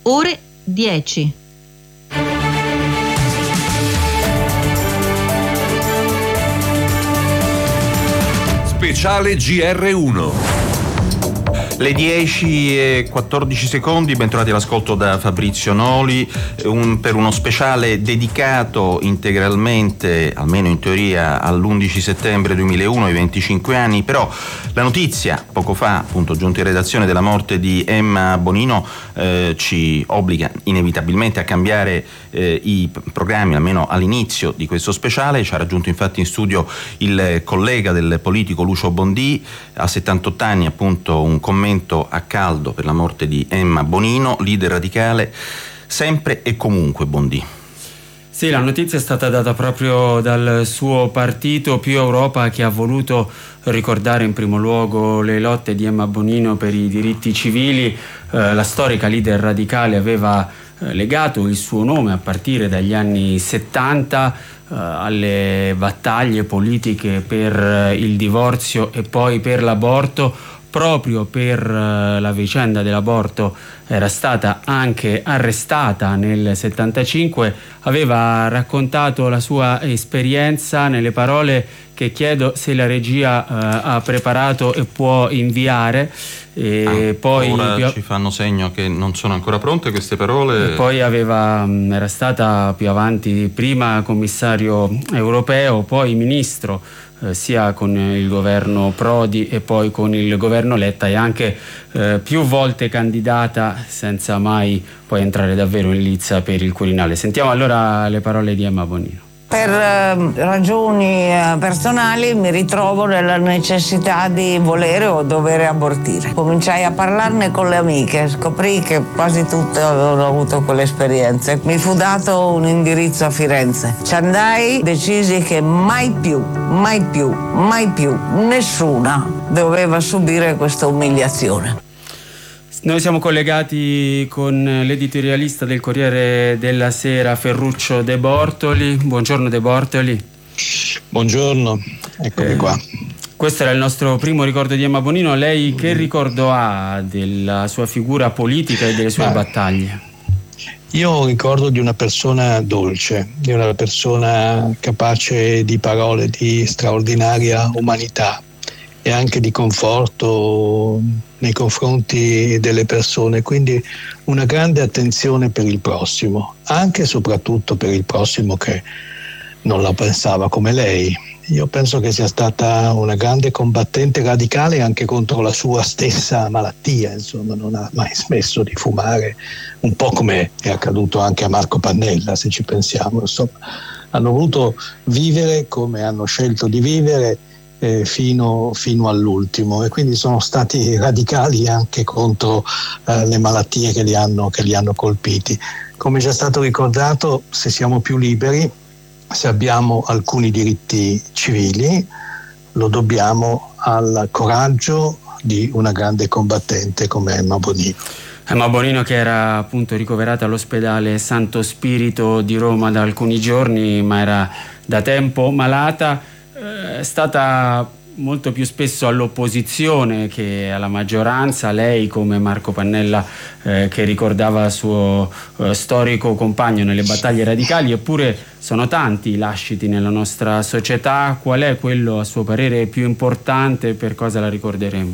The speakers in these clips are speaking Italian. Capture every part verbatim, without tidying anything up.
ore dieci. Speciale G R uno. Le dieci e quattordici secondi, bentrovati all'ascolto da Fabrizio Noli, un, per uno speciale dedicato integralmente, almeno in teoria, all'undici settembre duemilauno, ai venticinque anni, però la notizia, poco fa, appunto giunta in redazione, della morte di Emma Bonino eh, ci obbliga inevitabilmente a cambiare eh, i programmi, almeno all'inizio di questo speciale. Ci ha raggiunto infatti in studio il collega del politico Lucio Bondì, a settantotto anni, appunto un commento a caldo per la morte di Emma Bonino, leader radicale sempre e comunque. Bondì. Sì, la notizia è stata data proprio dal suo partito Più Europa, che ha voluto ricordare in primo luogo le lotte di Emma Bonino per i diritti civili. Eh, la storica leader radicale aveva eh, legato il suo nome a partire dagli anni settanta eh, alle battaglie politiche per il divorzio e poi per l'aborto. Proprio per la vicenda dell'aborto era stata anche arrestata nel settantacinque, aveva raccontato la sua esperienza nelle parole che chiedo se la regia eh, ha preparato e può inviare. E ah, poi ora più... ci fanno segno che non sono ancora pronte queste parole. E poi aveva, era stata più avanti prima commissario europeo, poi ministro, Eh, sia con il governo Prodi e poi con il governo Letta, e anche eh, più volte candidata senza mai poi entrare davvero in lizza per il Quirinale. Sentiamo allora le parole di Emma Bonino. Per eh, ragioni eh, personali mi ritrovo nella necessità di volere o dovere abortire. Cominciai a parlarne con le amiche, scoprì che quasi tutte avevano avuto quelle esperienze. Mi fu dato un indirizzo a Firenze. Ci andai, decisi che mai più, mai più, mai più nessuna doveva subire questa umiliazione. Noi siamo collegati con l'editorialista del Corriere della Sera, Ferruccio De Bortoli. Buongiorno De Bortoli. Buongiorno, eccomi eh, qua. Questo era il nostro primo ricordo di Emma Bonino. Lei che ricordo ha della sua figura politica e delle sue Ma, battaglie? Io ho un ricordo di una persona dolce, di una persona capace di parole di straordinaria umanità e anche di conforto nei confronti delle persone, quindi una grande attenzione per il prossimo, anche e soprattutto per il prossimo che non la pensava come lei. Io penso che sia stata una grande combattente radicale anche contro la sua stessa malattia, insomma non ha mai smesso di fumare, un po' come è accaduto anche a Marco Pannella, se ci pensiamo. Insomma, hanno voluto vivere come hanno scelto di vivere Eh, fino, fino all'ultimo, e quindi sono stati radicali anche contro eh, le malattie che li hanno, che li hanno colpiti. Come già è stato ricordato, se siamo più liberi, se abbiamo alcuni diritti civili, lo dobbiamo al coraggio di una grande combattente come Emma Bonino. Emma Bonino, che era appunto ricoverata all'ospedale Santo Spirito di Roma da alcuni giorni, ma era da tempo malata. È stata molto più spesso all'opposizione che alla maggioranza, lei come Marco Pannella eh, che ricordava il suo eh, storico compagno nelle battaglie radicali. Eppure sono tanti i lasciti nella nostra società. Qual è quello a suo parere più importante? Per cosa la ricorderemo?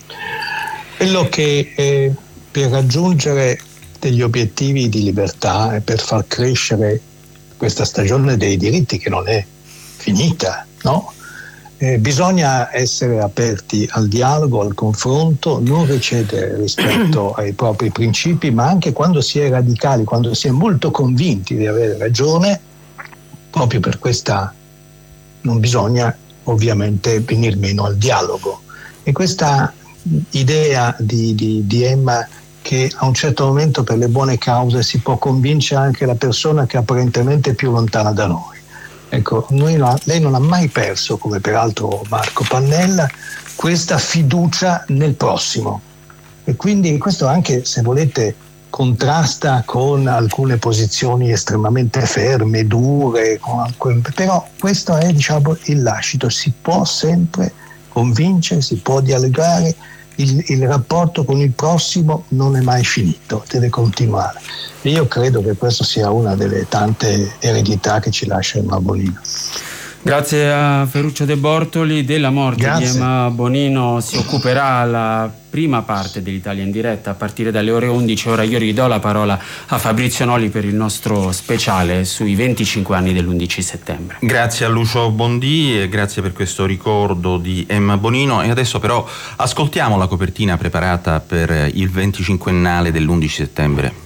Quello che eh, per raggiungere degli obiettivi di libertà e per far crescere questa stagione dei diritti, che non è finita, no? Eh, bisogna essere aperti al dialogo, al confronto, non recedere rispetto ai propri principi, ma anche quando si è radicali, quando si è molto convinti di avere ragione, proprio per questa non bisogna ovviamente venir meno al dialogo. E questa idea di, di, di Emma, che a un certo momento per le buone cause si può convincere anche la persona che apparentemente è più lontana da noi. Ecco, noi no, lei non ha mai perso, come peraltro Marco Pannella, questa fiducia nel prossimo, e quindi questo anche, se volete, contrasta con alcune posizioni estremamente ferme, dure, però questo è, diciamo, il lascito. Si può sempre convincere, si può dialogare il, il rapporto con il prossimo non è mai finito, deve continuare. E io credo che questa sia una delle tante eredità che ci lascia Emma Bonino. Grazie a Ferruccio De Bortoli. Della morte Grazie. di Emma Bonino si occuperà la prima parte dell'Italia in diretta a partire dalle ore undici. Ora io ridò la parola a Fabrizio Noli per il nostro speciale sui venticinque anni dell'undici settembre. Grazie a Lucio Bondì e grazie per questo ricordo di Emma Bonino. E adesso però ascoltiamo la copertina preparata per il venticinquennale dell'undici settembre.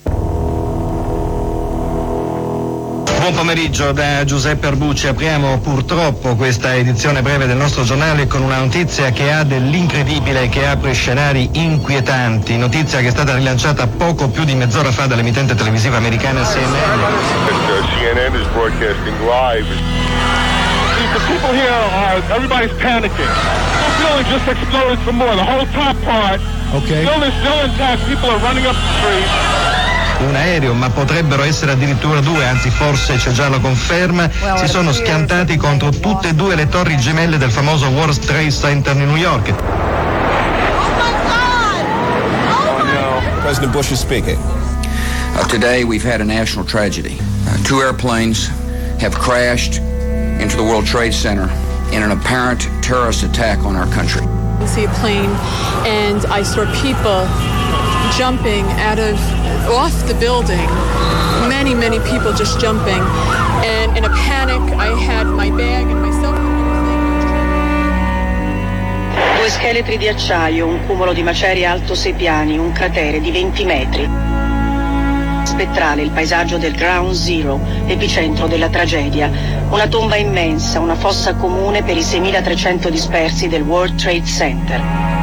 Buon pomeriggio da Giuseppe Arbucci. Apriamo purtroppo questa edizione breve del nostro giornale con una notizia che ha dell'incredibile, che apre scenari inquietanti. Notizia che è stata rilanciata poco più di mezz'ora fa dall'emittente televisiva americana C N N. C N N is broadcasting live. The people here are, everybody's panicking. The building just exploded some more. The whole top part. Okay. The building's still intact. People are running up the street. Un aereo, ma potrebbero essere addirittura due, anzi forse c'è già la conferma, si sono schiantati contro tutte e due le torri gemelle del famoso World Trade Center di New York. Oh my God! Oh my... President Bush is speaking. Uh, today we've had a national tragedy. Uh, two airplanes have crashed into the World Trade Center in an apparent terrorist attack on our country. I see a plane and I saw people jumping out of off the building, many many people just jumping, and in a panic I had my bag and my cell phone. Due scheletri di acciaio, un cumulo di macerie alto sei piani, un cratere di venti metri. Spettrale il paesaggio del Ground Zero, epicentro della tragedia, una tomba immensa, una fossa comune per i seimilatrecento dispersi del World Trade Center.